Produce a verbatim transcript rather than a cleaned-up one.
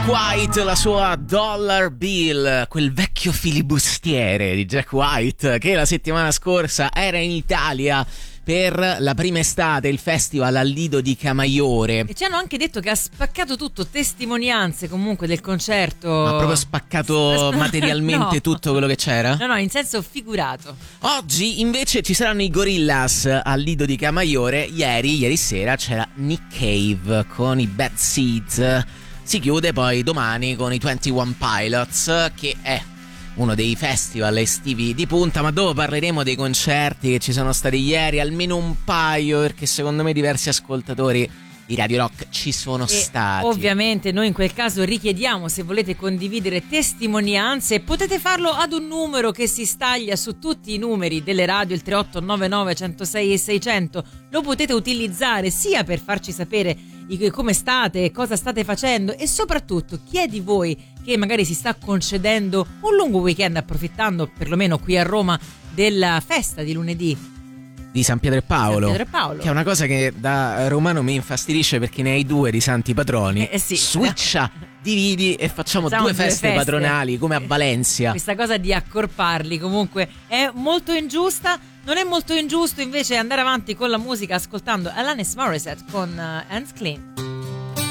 White, la sua Dollar Bill, quel vecchio filibustiere di Jack White che la settimana scorsa era in Italia per la prima estate, il festival al Lido di Camaiore. E ci hanno anche detto che ha spaccato tutto, testimonianze comunque del concerto. Ma proprio spaccato materialmente no. tutto quello che c'era? No, no, in senso figurato. Oggi invece ci saranno i Gorillaz al Lido di Camaiore. Ieri, ieri sera c'era Nick Cave con i Bad Seeds. Si chiude poi domani con i ventuno Pilots, che è uno dei festival estivi di punta, ma dopo parleremo dei concerti che ci sono stati ieri, almeno un paio, perché secondo me diversi ascoltatori di Radio Rock ci sono e stati. Ovviamente noi in quel caso richiediamo, se volete condividere testimonianze, potete farlo ad un numero che si staglia su tutti i numeri delle radio, il tre otto nove nove uno zero sei e seicento. Lo potete utilizzare sia per farci sapere come state e cosa state facendo, e soprattutto chi è di voi che magari si sta concedendo un lungo weekend, approfittando perlomeno qui a Roma della festa di lunedì di San Pietro e Paolo, San Pietro e Paolo. Che è una cosa che da romano mi infastidisce, perché ne hai due di santi patroni. Eh, eh sì. Switcha, dividi e facciamo, facciamo due, due feste, feste patronali come a Valencia. Questa cosa di accorparli comunque è molto ingiusta. Non è molto ingiusto invece andare avanti con la musica ascoltando Alanis Morissette con uh, Hands Clean.